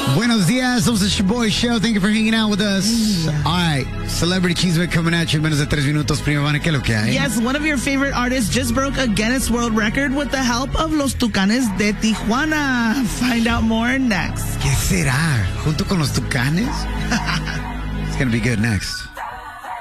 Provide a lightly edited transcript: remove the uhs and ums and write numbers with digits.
Buenos dias, somos the Shaboy Show. Thank you for hanging out with us. All right, Celebrity Chisme coming at you in menos de 3 minutos. Prima Vane, ¿qué es lo que hay? Yes, one of your favorite artists just broke a Guinness World Record with the help of Los Tucanes de Tijuana. Find out more next. ¿Qué será? ¿Junto con los Tucanes? It's going to be good next.